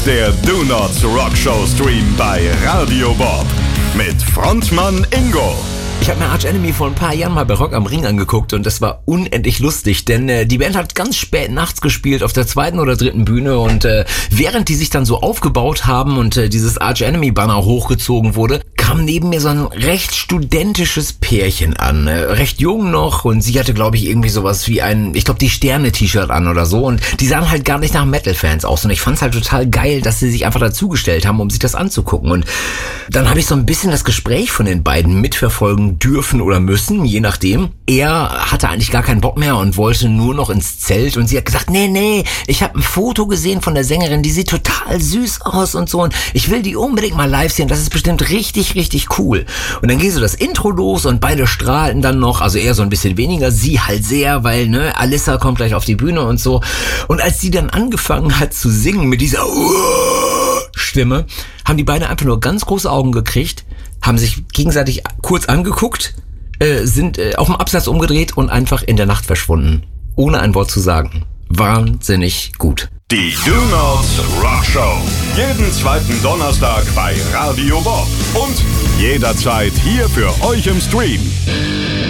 der Do Nots Rock Show Stream bei Radio Bob mit Frontmann Ingo. Ich habe mir Arch Enemy vor ein paar Jahren mal bei Rock am Ring angeguckt und das war unendlich lustig, denn die Band hat ganz spät nachts gespielt auf der 2. oder 3. Bühne und während die sich dann so aufgebaut haben und dieses Arch Enemy Banner hochgezogen wurde, kam neben mir so ein recht studentisches Pärchen an, recht jung noch, und sie hatte, glaube ich, irgendwie sowas wie die Sterne-T-Shirt an oder so, und die sahen halt gar nicht nach Metal-Fans aus und ich fand's halt total geil, dass sie sich einfach dazugestellt haben, um sich das anzugucken, und dann habe ich so ein bisschen das Gespräch von den beiden mitverfolgen dürfen oder müssen, je nachdem. Er hatte eigentlich gar keinen Bock mehr und wollte nur noch ins Zelt, und sie hat gesagt, nee, ich habe ein Foto gesehen von der Sängerin, die sieht total süß aus und so, und ich will die unbedingt mal live sehen, das ist bestimmt richtig cool. Und dann ging so das Intro los und beide strahlten dann noch, also er so ein bisschen weniger, sie halt sehr, weil, Alissa kommt gleich auf die Bühne und so. Und als sie dann angefangen hat zu singen mit dieser Stimme, haben die beiden einfach nur ganz große Augen gekriegt, haben sich gegenseitig kurz angeguckt, sind auf dem Absatz umgedreht und einfach in der Nacht verschwunden. Ohne ein Wort zu sagen. Wahnsinnig gut. Die Do Nots Rock Show. Jeden 2. Donnerstag bei Radio Bob. Und jederzeit hier für euch im Stream.